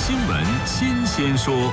新闻新鲜说。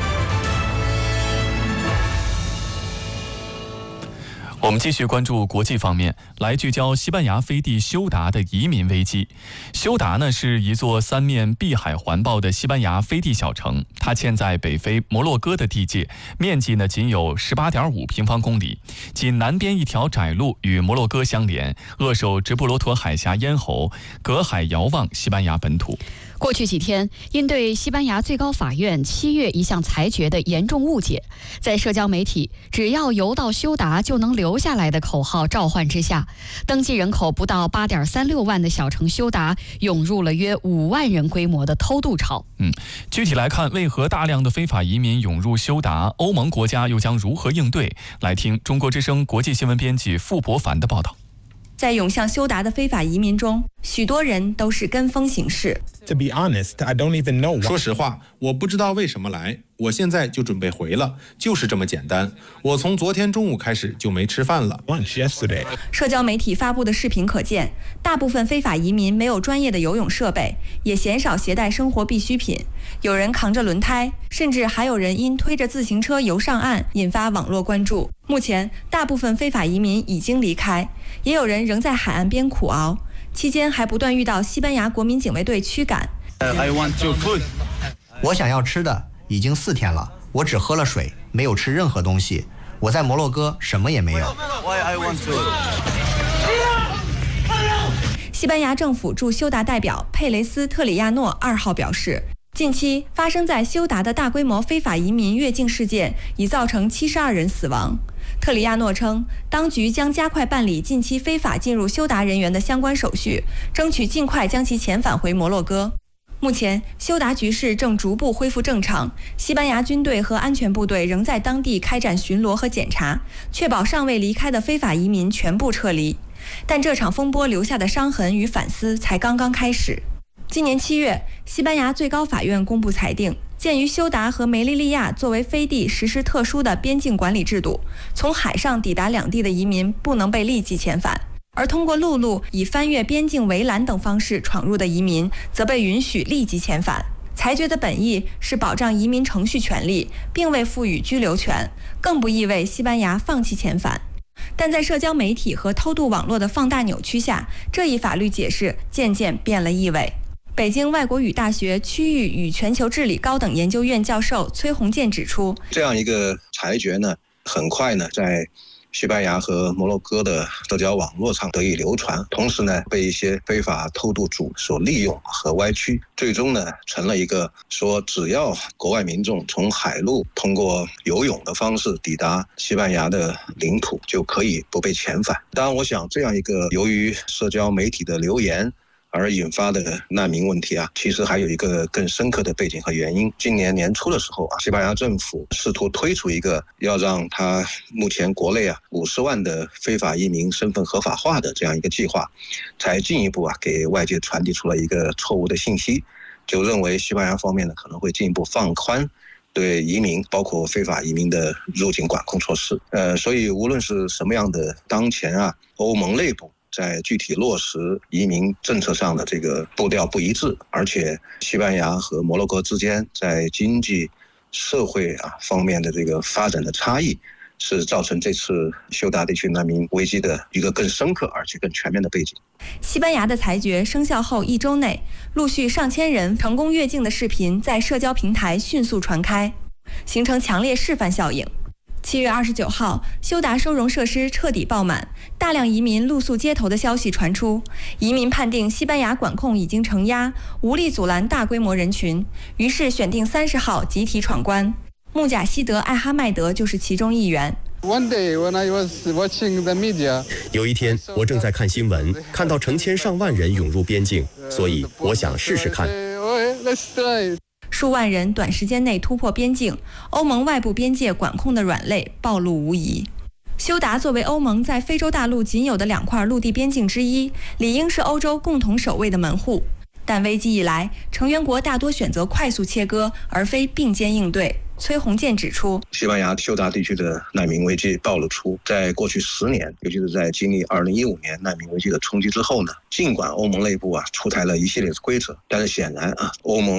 我们继续关注国际方面，来聚焦西班牙飞地休达的移民危机。休达呢是一座三面碧海环抱的西班牙飞地小城，它嵌在北非摩洛哥的地界，面积呢仅有18.5平方公里。仅南边一条窄路与摩洛哥相连，扼守直布罗陀海峡咽喉，隔海遥望西班牙本土。 过去几天，因对西班牙最高法院7月一项裁决的严重误解，在社交媒体“只要游到休达就能留下来”的口号召唤之下，登记人口不到8.36万的小城休达涌入了约5万人规模的偷渡潮。 具体来看，为何大量的非法移民涌入休达，欧盟国家又将如何应对？来听中国之声国际新闻编辑傅博凡的报道。 在涌向休达的非法移民中，许多人都是跟风行事。 To be honest, I don't even know. 说实话，我不知道为什么来，我现在就准备回了，就是这么简单。我从昨天中午开始就没吃饭了。 Lunch yesterday. 社交媒体发布的视频可见，大部分非法移民没有专业的游泳设备，也鲜少携带生活必需品。有人扛着轮胎，甚至还有人因推着自行车游上岸，引发网络关注。目前，大部分非法移民已经离开，也有人仍在海岸边苦熬。期间还不断遇到西班牙国民警卫队驱赶。 我想要吃的已经4天了，我只喝了水，没有吃任何东西。我在摩洛哥什么也没有。 西班牙政府驻休达代表佩雷斯特里亚诺2号表示，近期发生在休达的大规模非法移民越境事件已造成72人死亡。特里亚诺称，当局将加快办理近期非法进入休达人员的相关手续，争取尽快将其遣返回摩洛哥。目前，休达局势正逐步恢复正常，西班牙军队和安全部队仍在当地开展巡逻和检查，确保尚未离开的非法移民全部撤离。但这场风波留下的伤痕与反思才刚刚开始。今年7月，西班牙最高法院公布裁定，鉴于休达和梅利利亚作为飞地实施特殊的边境管理制度，从海上抵达两地的移民不能被立即遣返，而通过陆路以翻越边境围栏等方式闯入的移民则被允许立即遣返。裁决的本意是保障移民程序权利，并未赋予居留权，更不意味西班牙放弃遣返。但在社交媒体和偷渡网络的放大扭曲下，这一法律解释渐渐变了意味。北京外国语大学区域与全球治理高等研究院教授崔洪建指出， 这样一个裁决呢，很快呢在西班牙和摩洛哥的社交网络上得以流传，同时呢被一些非法偷渡主所利用和歪曲，最终呢成了一个说只要国外民众从海路通过游泳的方式抵达西班牙的领土就可以不被遣返。当然我想这样一个由于社交媒体的流言而引发的难民问题其实还有一个更深刻的背景和原因。今年年初的时候西班牙政府试图推出一个要让他目前国内50万的非法移民身份合法化的这样一个计划，才进一步给外界传递出了一个错误的信息，就认为西班牙方面呢可能会进一步放宽对移民包括非法移民的入境管控措施。所以无论是什么样的当前欧盟内部在具体落实移民政策上的这个步调不一致，而且西班牙和摩洛哥之间在经济社会方面的这个发展的差异，是造成这次休达地区难民危机的一个更深刻而且更全面的背景。 西班牙的裁决生效后1周内，陆续上千人成功越境的视频在社交平台迅速传开，形成强烈示范效应。7月29号，休达收容设施彻底爆满，大量移民露宿街头的消息传出。移民判定西班牙管控已经承压，无力阻拦大规模人群，于是选定30号集体闯关。穆贾希德·艾哈迈德就是其中一员。 有一天，我正在看新闻，看到成千上万人涌入边境，所以我想试试看。 数万人短时间内突破边境，欧盟外部边界管控的软肋暴露无遗。休达作为欧盟在非洲大陆仅有的2块陆地边境之一，理应是欧洲共同守卫的门户。但危机一来，成员国大多选择快速切割，而非并肩应对。崔洪建指出， 西班牙休达地区的难民危机暴露出，在过去10年，尤其是在经历2015年难民危机的冲击之后呢，尽管欧盟内部出台了一系列的规则，但是显然欧盟